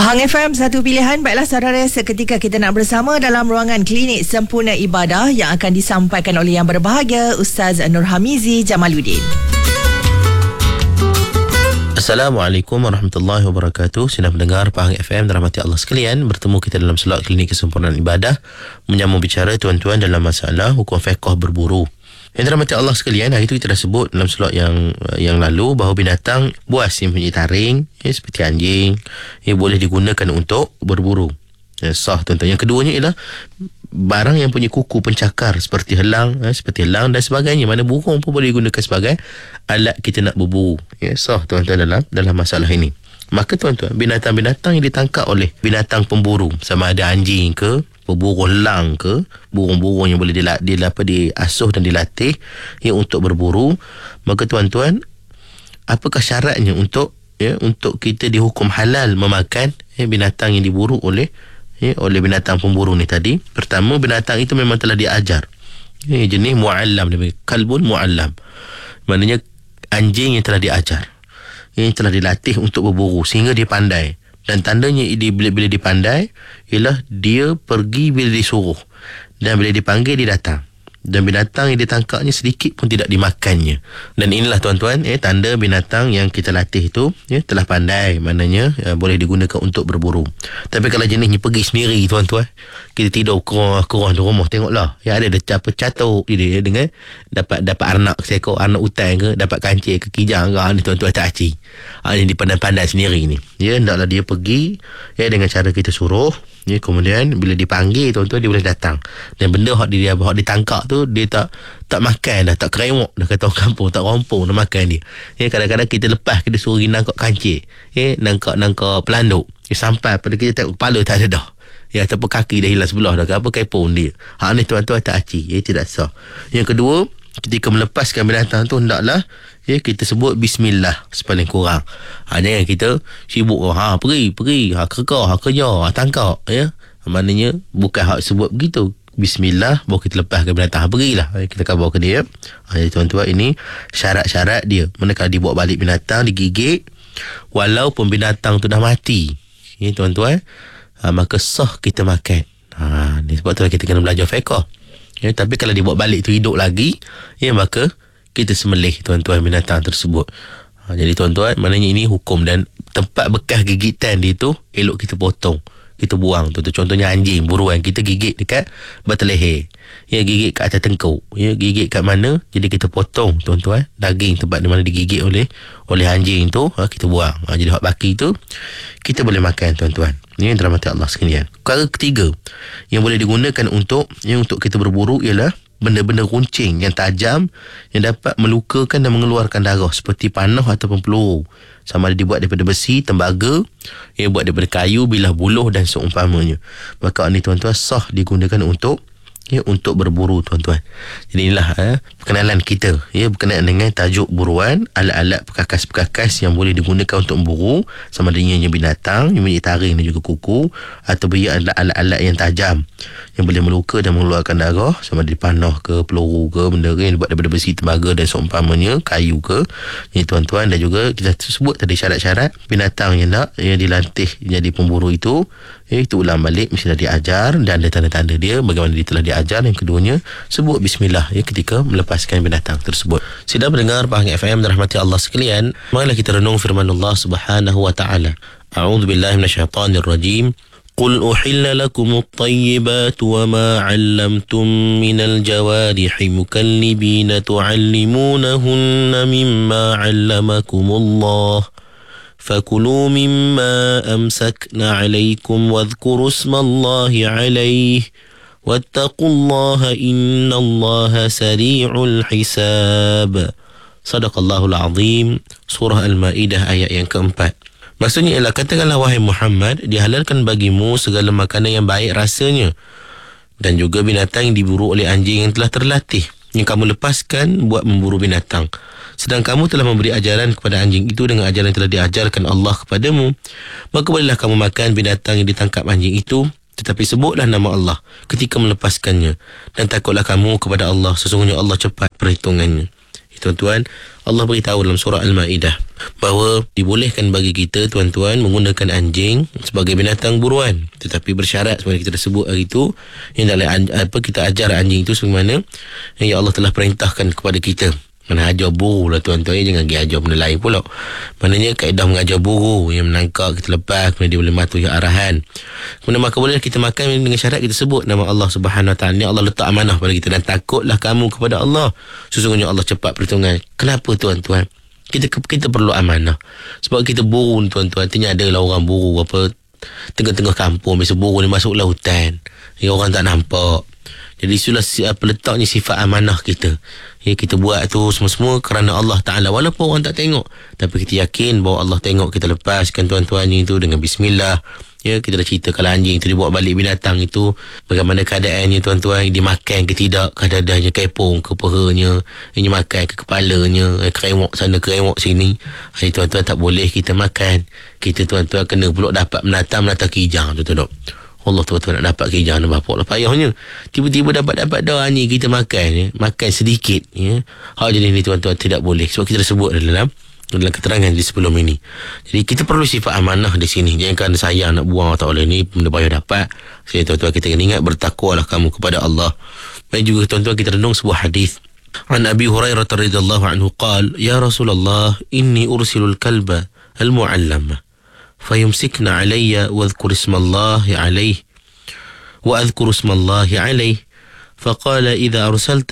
Hang FM, satu pilihan. Baiklah saudara, seketika kita nak bersama dalam ruangan klinik sempurna ibadah yang akan disampaikan oleh yang berbahagia Ustaz Nur Hamizi Jamaluddin. Assalamualaikum warahmatullahi wabarakatuh. Sedang mendengar Pahang FM, dirahmati Allah sekalian. Bertemu kita dalam slot klinik kesempurnaan ibadah, menyambung bicara tuan-tuan dalam masalah hukum fiqh berburu. Yang dirahmati Allah sekalian, hari itu kita dah sebut dalam slot yang lalu bahawa binatang buas yang punya taring, seperti anjing, boleh digunakan untuk berburu. Sah tuan-tuan. Yang keduanya ialah barang yang punya kuku pencakar seperti helang dan sebagainya. Mana burung pun boleh digunakan sebagai alat kita nak berburu. Sah tuan-tuan dalam masalah ini. Maka tuan-tuan, binatang-binatang yang ditangkap oleh binatang pemburu, sama ada anjing ke, berburu helang ke, burung-burung yang boleh diasuh dan dilatih untuk berburu, maka tuan-tuan, apakah syaratnya untuk kita dihukum halal memakan binatang yang diburu oleh binatang pemburu ni tadi? Pertama, binatang itu memang telah diajar. Jenis mu'allam, kalbun mu'allam. Maknanya anjing yang telah diajar, yang telah dilatih untuk berburu sehingga dia pandai. Dan tandanya bila dipandai ialah dia pergi bila disuruh, dan bila dipanggil dia datang. Dan binatang yang ditangkapnya sedikit pun tidak dimakannya. Dan inilah tuan-tuan, tanda binatang yang kita latih itu telah pandai, maknanya boleh digunakan untuk berburu. Tapi kalau jenisnya pergi sendiri tuan-tuan, kita tidur kurang di rumah, tengoklah ada catuk dia dengan dapat arnak seekor arnak utan ke, dapat kancil ke, kijang ke, ni tuan-tuan tak aci. Ini dipandai-pandai sendiri ni. Hendaklah dia pergi dengan cara kita suruh. Kemudian bila dipanggil tuan-tuan, dia boleh datang. Dan benda yang dia ditangkap tu, dia tak makan dah, tak kerewak dah kata orang kampung, tak rompong dah makan dia. Kadang-kadang kita lepas, kita suruh nangkap kancil, nangkap pelanduk, sampai pada kita tengok kepala tak ada dah, ataupun kaki dah hilang sebelah dah, apa kepon dia. Ni tuan-tuan tak aci, tidak sah. Yang kedua, ketika melepaskan binatang tu, hendaklah kita sebut bismillah sepaling kurang. Jangan kita sibuk pergi kerja tangkap, maknanya bukan hak sebut begitu. Bismillah baru kita lepaskan binatang, pergilah, kita akan bawa ke dia. Jadi tuan-tuan, ini syarat-syarat dia. Manakala dibawa balik binatang, digigit, walaupun binatang tu dah mati, tuan-tuan, maka sah kita makan. Ni sebab tu kita kena belajar fiqh. Tapi kalau dibawa balik tu hidup lagi, maka kita sembelih tuan-tuan binatang tersebut. Jadi tuan-tuan, maknanya ini hukum. Dan tempat bekas gigitan dia tu elok kita potong, kita buang. Contohnya anjing buruan, kita gigit dekat batal leher, gigit kat atas tengkuk, gigit kat mana, jadi kita potong tuan-tuan daging tempat di mana digigit oleh anjing tu, kita buang. Jadi hak baki tu kita boleh makan tuan-tuan. Ini yang dirahmati Allah sekalian. Perkara ketiga yang boleh digunakan untuk kita berburu ialah benda-benda runcing yang tajam yang dapat melukakan dan mengeluarkan darah, seperti panah ataupun peluru, sama ada dibuat daripada besi, tembaga, buat daripada kayu, bilah buluh dan seumpamanya. Maka ini tuan-tuan sah digunakan untuk berburu tuan-tuan. Jadi inilah perkenalan kita berkenaan dengan tajuk buruan, alat-alat perkakas-perkakas yang boleh digunakan untuk berburu, sama ada yang binatang yang mempunyai taring dan juga kuku, atau alat-alat yang tajam yang boleh meluka dan mengeluarkan darah, sama ada panah ke, peluru ke, benda yang dibuat daripada besi, tembaga dan seumpamanya, kayu ke. Ini tuan-tuan, dan juga kita sebut tadi syarat-syarat binatang yang dilatih jadi pemburu itu ulang balik, mesti dah diajar dan ada tanda-tanda dia bagaimana dia telah diajar. Yang keduanya, sebut bismillah ketika melepaskan binatang tersebut. Sedang mendengar Pahang FM, dirahmati Allah sekalian. Marilah kita renung firman Allah Subhanahu wa taala. A'udzubillahi minasyaitonir rajim. Qul uhilla lakumut thayyibat wa ma 'allamtum minal jawarihi mukallibina tu'allimunahunna mimma 'allamakumullah. فكلوا مما أمسكنا عليكم واذكروا اسم الله عليه واتقوا الله إن الله سريع الحساب. صدق الله العظيم. Surah Al-Ma'idah ayat yang keempat. Maksudnya ialah, katakanlah wahai Muhammad, dihalalkan bagimu segala makanan yang baik rasanya dan juga binatang yang diburu oleh anjing yang telah terlatih, yang kamu lepaskan buat memburu binatang. Sedang kamu telah memberi ajaran kepada anjing itu dengan ajaran yang telah diajarkan Allah kepadamu, maka bolehlah kamu makan binatang yang ditangkap anjing itu, tetapi sebutlah nama Allah ketika melepaskannya, dan takutlah kamu kepada Allah, sesungguhnya Allah cepat perhitungannya. Tuan-tuan, Allah beritahu dalam surah Al-Ma'idah bahawa dibolehkan bagi kita, tuan-tuan, menggunakan anjing sebagai binatang buruan, tetapi bersyarat seperti kita sebut hari itu, yang dalam kita ajar anjing itu sebagaimana yang Allah telah perintahkan kepada kita. Mana ajar burung lah, tuan-tuan, jangan pergi ajar benda lain pula. Maknanya kaedah mengajar burung yang menangkap, kita lepas, kemudian dia boleh matuhi arahan. Kemudian maka boleh kita makan dengan syarat kita sebut nama Allah Subhanahu Wa Ta'ala. Ni Allah letak amanah pada kita, dan takutlah kamu kepada Allah, sesungguhnya Allah cepat perhitungan. Kenapa, tuan-tuan? Kita perlu amanah. Sebab kita burung, tuan-tuan, artinya adalah orang burung apa tengah-tengah kampung, biasa burung ni masuklah hutan, orang tak nampak. Jadi itulah letaknya sifat amanah kita. Kita buat tu semua kerana Allah Ta'ala, walaupun orang tak tengok, tapi kita yakin bahawa Allah tengok. Kita lepaskan tuan-tuan itu dengan bismillah. Kita dah cerita kalau anjing itu dibawa balik binatang itu, bagaimana keadaannya, tuan-tuan, dia makan ke tidak, kadang-kadangnya kepong ke peranya, dia makan ke kepalanya, kerewok sana kerewok sini. Tuan-tuan, tak boleh kita makan. Kita, tuan-tuan, kena pula dapat menatang kijang, tuan-tuan. Allah, tuan-tuan, nak dapat kijang nak bapak lah payahnya. Tiba-tiba dapat dah anjing kita makan, makan sedikit. Hal jenis ni, tuan-tuan, tidak boleh. Sebab kita dah sebut dalam keterangan di sebelum ini. Jadi kita perlu sifat amanah di sini. Jangan kerana sayang nak buang, tak boleh, ni benda payah dapat. Jadi tuan-tuan, kita kena ingat, bertakwalah kamu kepada Allah. Dan juga, tuan-tuan, kita renung sebuah hadis. An Abi Hurairah radhiyallahu anhu qala, ya Rasulullah, inni ursilul kalba al-mu'allama فيمسكن علي واذكر اسم الله عليه فقال إذا أرسلت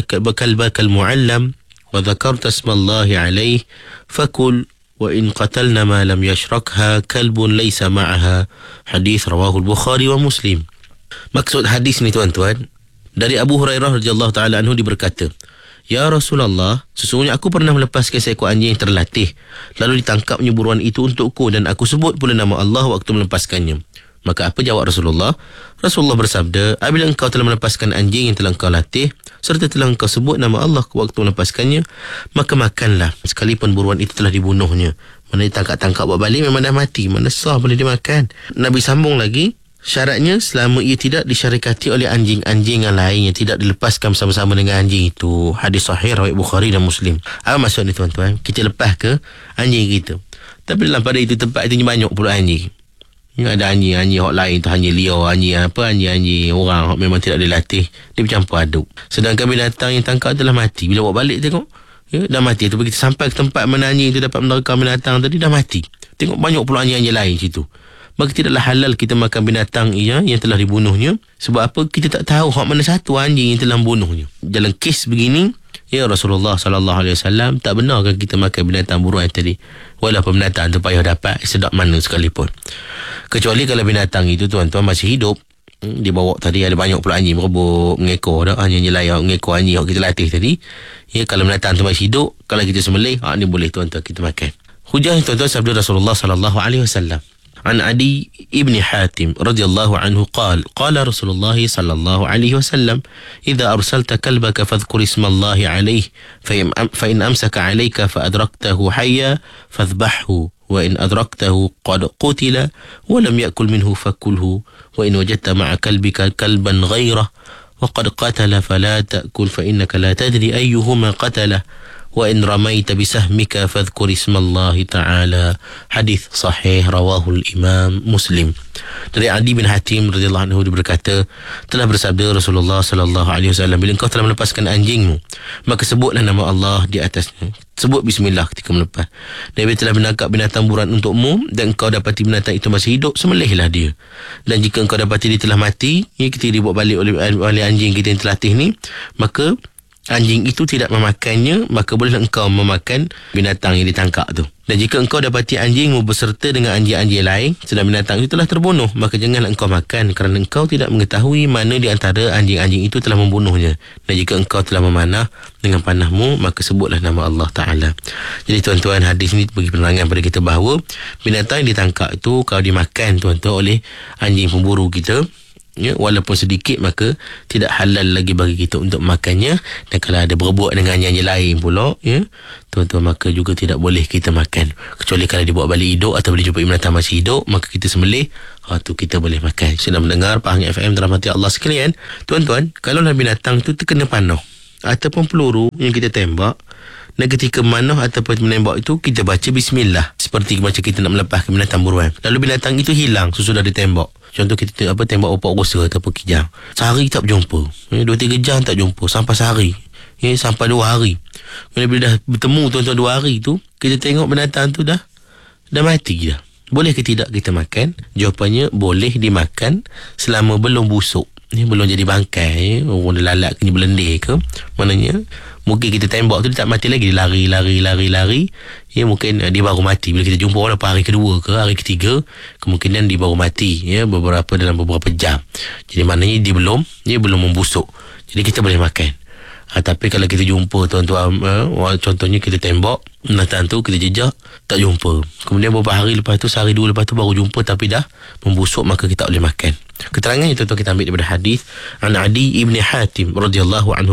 كلبك المعلم وذكرت اسم الله عليه فكل وإن قتلنا ما لم يشركها كلب ليس معها. Hadis rawahu al-Bukhari wa Muslim. Maksud hadis ni, tuan-tuan, dari Abu Hurairah radhiyallahu taala anhu, berkata, ya Rasulullah, sesungguhnya aku pernah melepaskan seekor anjing yang terlatih, lalu ditangkapnya buruan itu untukku, dan aku sebut pula nama Allah waktu melepaskannya. Maka apa jawab Rasulullah? Rasulullah bersabda, apabila engkau telah melepaskan anjing yang telah engkau latih, serta telah engkau sebut nama Allah waktu melepaskannya, maka makanlah, sekalipun buruan itu telah dibunuhnya. Mana ditangkap-tangkap buat balik, memang dah mati, mana sah boleh dimakan. Nabi sambung lagi, syaratnya selama ia tidak disyarikati oleh anjing-anjing yang lain yang tidak dilepaskan bersama-sama dengan anjing itu. Hadis sahih riwayat Bukhari dan Muslim. Apa maksud ni, tuan-tuan? Kita lepas ke anjing kita, tapi dalam pada itu tempat itu banyak pula anjing. Ada anjing hok lain tu, anjing liar, anjing orang hok memang tidak dilatih, dia bercampur aduk. Sedangkan binatang yang tangkap telah mati, bila bawa balik tengok, dah mati. Tu kita sampai ke tempat mana anjing itu dapat menerkam binatang tadi, dah mati. Tengok banyak pula anjing-anjing lain situ. Maka tidaklah halal kita makan binatang yang telah dibunuhnya. Sebab apa? Kita tak tahu hak mana satu anjing yang telah membunuhnya. Dalam kes begini, ya Rasulullah SAW, tak benarkan kita makan binatang buruan tadi, walaupun binatang tu payah dapat sedap mana sekalipun. Kecuali kalau binatang itu, tuan-tuan, masih hidup. Dibawa tadi ada banyak pula anjing merebut, mengekor dah, anjing layak mengekor anjing yang kita latih tadi. Kalau binatang tu masih hidup, kalau kita sembelih, ni boleh, tuan-tuan, kita makan. Hujah, tuan-tuan, sabda Rasulullah SAW. عن عدي ابن حاتم رضي الله عنه قال رسول الله صلى الله عليه وسلم إذا أرسلت كلبك فاذكر اسم الله عليه فإن أمسك عليك فأدركته حيا فاذبحه وإن أدركته قد قتل ولم يأكل منه فكله وإن وجدت مع كلبك كلبا غيره وقد قتل فلا تأكل فإنك لا تدري أيهما قتله وإن رميت بسهمك فاذكر اسم الله تعالى. Hadis sahih rawahu al-Imam Muslim. Dari Adi bin Hatim radhiyallahu anhu, dia berkata, telah bersabda Rasulullah sallallahu alaihi wasallam, bila engkau telah melepaskan anjingmu, maka sebutlah nama Allah di atasnya. Sebut bismillah ketika melepas. Dan bila telah menangkap binatang buruan untukmu dan engkau dapati binatang itu masih hidup, sembelihlah dia. Dan jika engkau dapati dia telah mati, ketika dibawa balik oleh anjing kita yang terlatih ni, maka anjing itu tidak memakannya, maka bolehlah engkau memakan binatang yang ditangkap tu. Dan jika engkau dapati anjingmu berserta dengan anjing-anjing lain sedang binatang itu telah terbunuh, maka janganlah engkau makan, kerana engkau tidak mengetahui mana di antara anjing-anjing itu telah membunuhnya. Dan jika engkau telah memanah dengan panahmu, maka sebutlah nama Allah Ta'ala. Jadi, tuan-tuan, hadis ini bagi penerangan pada kita bahawa binatang yang ditangkap itu kalau dimakan, tuan-tuan, oleh anjing pemburu kita, walaupun sedikit, maka tidak halal lagi bagi kita untuk makannya. Dan kalau ada berbuat dengan anjing lain pula, tuan-tuan, maka juga tidak boleh kita makan. Kecuali kalau dibawa balik hidup atau dijumpai binatang masih hidup, maka kita sembelih, tu kita boleh makan. Sedang mendengar Pahang FM dirahmati Allah sekalian, tuan-tuan, kalau binatang tu terkena panah ataupun peluru yang kita tembak Dan ketika memanah ataupun menembak itu, kita baca bismillah, seperti macam kita nak melepaskan binatang buruan. Lalu binatang itu hilang sesudah ditembak. Contoh kita tembak opak rusa ataupun kijang, sehari tak berjumpa, 2-3 jam tak jumpa, sampai sehari, sampai 2 hari. Bila dah bertemu tuan-tuan 2 hari tu, kita tengok binatang tu dah mati dah. Boleh ke tidak kita makan? Jawapannya boleh dimakan selama belum busuk, belum jadi bangkai, orang dah lalat ke berlendir ke. Maknanya mungkin kita tembak tu dia tak mati lagi, dia lari. Mungkin dia baru mati. Bila kita jumpa orang hari kedua ke hari ketiga, kemungkinan dia baru mati, dalam beberapa jam. Jadi maknanya dia belum membusuk. Jadi kita boleh makan. Tapi kalau kita jumpa tuan-tuan, contohnya kita tembak binatang tu, kita jejak tak jumpa, kemudian beberapa hari lepas tu, sehari 2 lepas tu baru jumpa tapi dah membusuk, maka kita tak boleh makan. Keterangannya tuan-tuan kita ambil daripada hadis an Adi ibn Hatim radhiyallahu anhu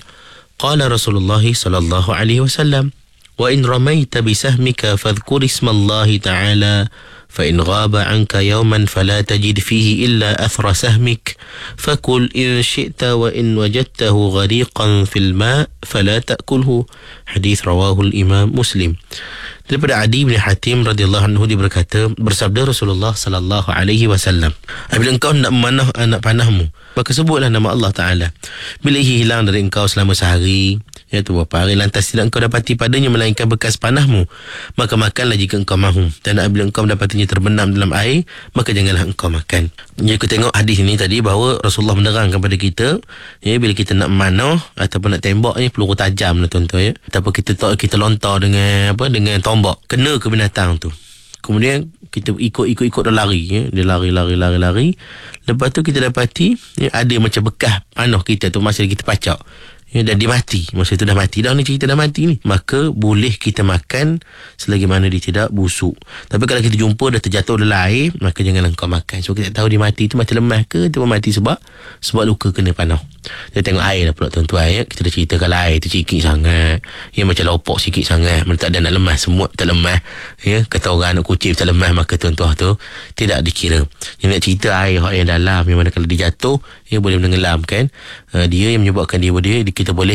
qala Rasulullah sallallahu alaihi wasallam wa in ramaita bisahmika fadhkur ismallahi ta'ala فإن غاب عنك يوما فلا تجد فيه إلا أثر سهمك فكل إن شئت وإن وجدته غريقا في الماء فلا تأكله. Hadis rawahul Imam Muslim. Daripada Adi bin Hatim radhiyallahu anhu, dia berkata, bersabda Rasulullah sallallahu alaihi wasallam, apabila engkau nak memanah anak panahmu, maka sebutlah nama Allah Ta'ala. Bila ia hilang dari engkau selama sehari, iaitu beberapa hari, lantas tidak engkau dapati padanya melainkan bekas panahmu, maka makanlah jika engkau mahu. Dan apabila engkau mendapatinya terbenam dalam air, maka janganlah engkau makan. Jadi kita tengok hadis ini tadi, bahawa Rasulullah menerangkan kepada kita, bila kita nak memanah ataupun nak tembak, peluru tajam lah tuan-tuan, ataupun kita lontar dengan tombak, kena ke binatang tu, kemudian kita ikut dah lari, dia lari. Lepas tu kita dapati ada macam bekas panah kita tu masa kita pacak, dan dia mati. Masa tu dah mati dah ni, cerita dah mati ni, maka boleh kita makan selagi mana dia tidak busuk. Tapi kalau kita jumpa dah terjatuh dalam air, maka janganlah kau makan. So kita tak tahu dia mati tu mati lemah ke, dia mati sebab luka kena panah. Kita tengok air lah pula tuan-tuan, kita dah cerita kalau air tu sikit sangat, macam lopok sikit sangat, mana tak ada nak lemah, semut tak lemah, kata orang anak kucing tak lemah, maka tuan-tuan tu tidak dikira. Yang nak cerita air yang dalam, yang mana kalau dia jatuh, boleh menenggelamkan dia, yang menyebabkan dia kita boleh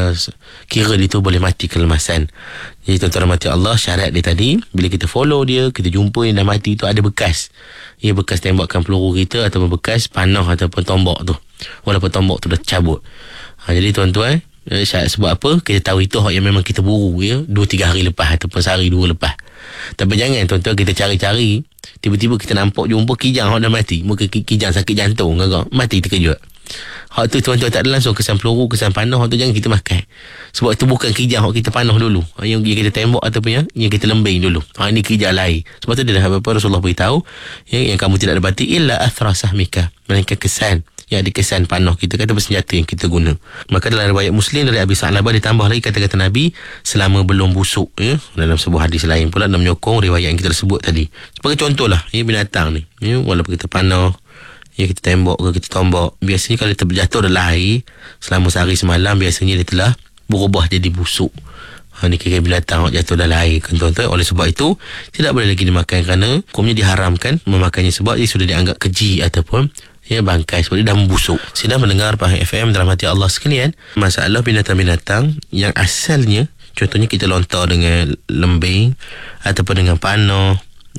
kira dia tu boleh mati kelemasan. Jadi tuan-tuan rahmati Allah, syarat dia tadi, bila kita follow dia, kita jumpa yang dah mati tu ada bekas, bekas tembakan peluru kita ataupun bekas panah ataupun tombak tu, walaupun tombak tu dah cabut. Jadi tuan-tuan, syarat sebab apa? Kita tahu itu hak yang memang kita buru 2-3 hari lepas ataupun sehari 2 lepas. Tapi jangan tuan-tuan kita cari-cari, tiba-tiba kita nampak jumpa kijang hak dah mati, mungkin kijang sakit jantung ke, mati terkejut. Hak tu tuan-tuan tak ada langsung kesan peluru, kesan panah, hak tu jangan kita makan. Sebab itu bukan kijang hak kita panah dulu, yang kita tembak ataupun yang kita lembing dulu. Ini kijang lain. Sebab tu dia dah Rasulullah beritahu, yang kamu tidak dapati illa athra sahmika, melainkan kesan, yang ada kesan panah kita, kata bersenjata yang kita guna. Maka dalam riwayat Muslim dari Abi Sa'labah ditambah lagi kata-kata Nabi selama belum busuk, dalam sebuah hadis lain pula dan menyokong riwayat yang kita sebut tadi. Sebagai contohlah, binatang ni, walaupun kita panah, kita tembak ke kita tombak, biasanya kalau dia terjatuh dalam air selama sehari semalam, biasanya dia telah berubah jadi busuk. Ni kira binatang jatuh dalam air kan tuan-tuan. Oleh sebab itu tidak boleh lagi dimakan, kerana hukumnya diharamkan memakannya sebab dia sudah dianggap keji ataupun bangkai, sebab dia dah membusuk. Sedang mendengar Pahang FM dalam hati Allah sekalian, masalah binatang-binatang yang asalnya, contohnya kita lontar dengan lembing ataupun dengan panah,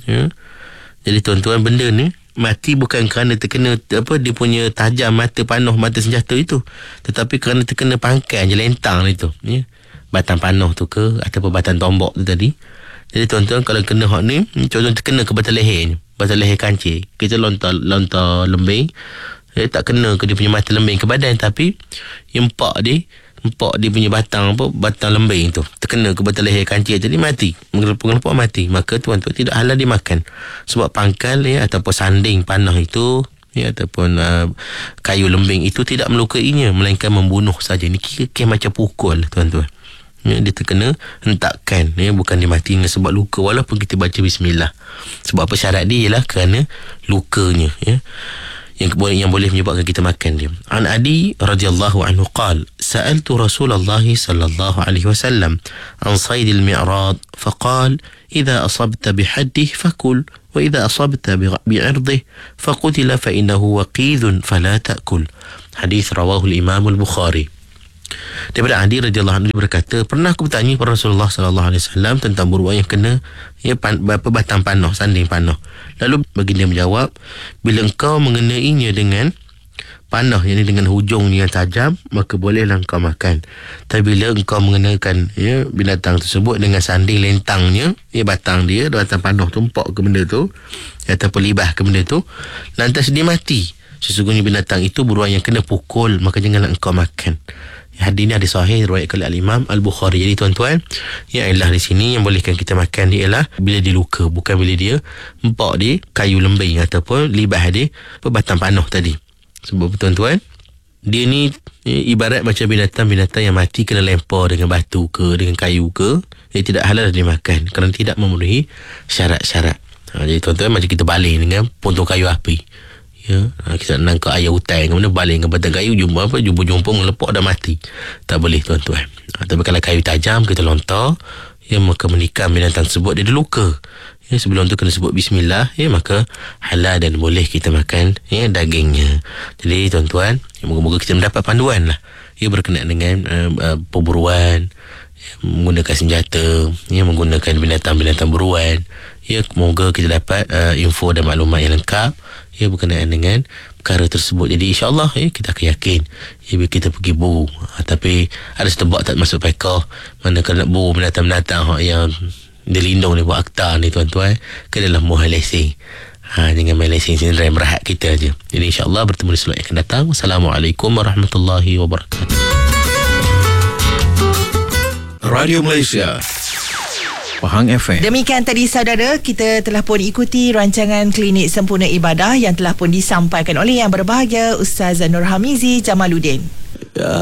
jadi tuan-tuan, benda ni mati bukan kerana terkena dia punya tajam mata panah, mata senjata itu, tetapi kerana terkena pangkai jelentang itu, batang panah tu ke ataupun batang tombak tu tadi. Jadi tuan-tuan, kalau kena hak ni, contoh terkena ke batang leher kancil, kita lontar lembing, tak kena ke dia punya mata lembing ke badan, tapi empak dia punya batang lembing tu terkena ke batang leher kancil, jadi mati, mengelepuk mati. Maka tuan-tuan tidak halal dimakan, sebab pangkal ataupun sanding panah itu ataupun kayu lembing itu tidak melukainya, melainkan membunuh saja. Ini kira macam pukul tuan-tuan, dia terkena hentakan, bukan dia mati sebab luka, walaupun kita baca bismillah. Sebab apa? Syarat dia ialah kerana lukanya, yang boleh menyebabkan kita makan dia. An Adi radhiyallahu anhu qala sa'altu Rasulullah sallallahu alaihi wasallam an sayd al-mi'rad faqala idza asabta bihaddihi fakul wa idza asabta bi'irdihi faqutila fa innahu waqidun fala ta'kul. Hadis rawahu al-Imam al-Bukhari. Daripada Ali radhiyallahu anhu, dia berkata, pernah aku bertanya kepada Rasulullah sallallahu alaihi wasallam tentang buruan yang kena berapa batang panah, sanding panah. Lalu baginda menjawab, bila engkau mengenainya dengan panah, yang dengan hujung yang tajam, maka bolehlah engkau makan. Tapi bila engkau mengenakan binatang tersebut dengan sanding lentangnya, batang dia, batang panah tumpak ke benda tu ataupun libah ke benda tu, lantas dia mati, sesungguhnya binatang itu buruan yang kena pukul, maka janganlah engkau makan. Hadis ni ada sahih riwayat oleh Al-Imam Al-Bukhari. Jadi tuan-tuan, ialah di sini yang bolehkan kita makan dia ialah bila dia luka, bukan bila dia empak dia kayu lembing ataupun libah dia batang panah tadi. Sebab tuan-tuan, dia ni ibarat macam binatang-binatang yang mati kena lempar dengan batu ke, dengan kayu ke, dia tidak halal dimakan kerana tidak memenuhi syarat-syarat. Jadi tuan-tuan, macam kita baling dengan potong kayu api, kita nak nangkap ayam hutan, kemudian baling dengan batang kayu, jumpa melepak dah mati. Tak boleh tuan-tuan. Tapi kalau kayu tajam kita lontar, maka menikam binatang tersebut, dia ada luka, sebelum tu kena sebut bismillah, maka halal dan boleh kita makan dagingnya. Jadi tuan-tuan, moga-moga kita mendapat panduan lah berkenaan dengan perburuan, menggunakan senjata, menggunakan binatang-binatang buruan. Moga kita dapat info dan maklumat yang lengkap berkenaan dengan perkara tersebut. Jadi insyaAllah kita akan yakin bila kita pergi buru. Tapi ada setebak tak masuk pekah, mana kalau nak buru binatang-binatang yang dilindung ni buat akta ni tuan-tuan, ke dalam mohon lesen. Jangan main lesen sini, rehat kita aja. Jadi insyaAllah bertemu di slot yang akan datang. Assalamualaikum warahmatullahi wabarakatuh. Radio Malaysia, Pahang FM. Demikian tadi saudara, kita telah pun ikuti rancangan Klinik Sempurna Ibadah yang telah pun disampaikan oleh yang berbahagia Ustaz Nur Hamizi Jamaluddin.